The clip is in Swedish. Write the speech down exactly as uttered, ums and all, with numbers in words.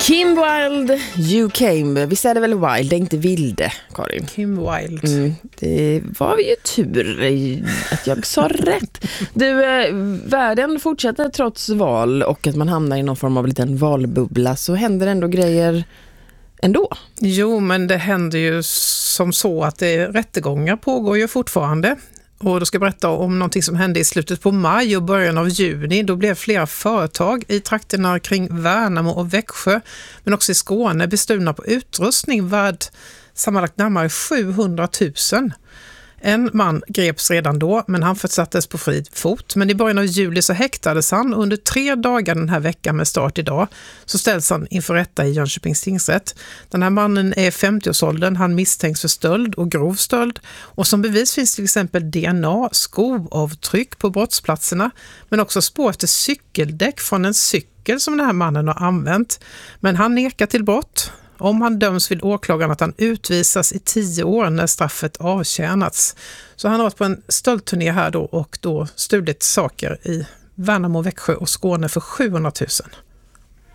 Kim Wilde, You Came. Visst är det väl Wild, det är inte vilde, Karin? Kim Wilde. Mm, det var ju tur att jag sa rätt. Du, eh, världen fortsätter trots val och att man hamnar i någon form av liten valbubbla, så händer ändå grejer ändå. Jo, men det händer ju som så att det, rättegångar pågår ju fortfarande. Och då ska jag berätta om någonting som hände i slutet på maj och början av juni. Då blev flera företag i trakterna kring Värnamo och Växjö, men också i Skåne, bestulna på utrustning värd sammanlagt närmare sjuhundratusen. En man greps redan då, men han försattes på fri fot. Men i början av juli så häktades han. Under tre dagar den här veckan med start idag så ställs han inför rätta i Jönköpings tingsrätt. Den här mannen är femtioårsåldern. Han misstänks för stöld och grov stöld. Och som bevis finns till exempel D N A, skoavtryck på brottsplatserna, men också spår efter cykeldäck från en cykel som den här mannen har använt. Men han nekar till brott. Om han döms vill åklagaren att han utvisas i tio år när straffet avtjänats. Så han har varit på en stöldturné här då och då stulit saker i Värnamo, Växjö och Skåne för sjuhundratusen.